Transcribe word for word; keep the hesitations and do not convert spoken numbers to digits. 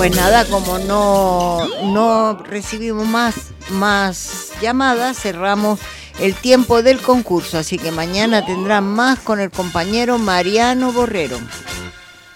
Pues nada, como no, no recibimos más, más llamadas, cerramos el tiempo del concurso, así que mañana tendrán más con el compañero Mariano Borrero.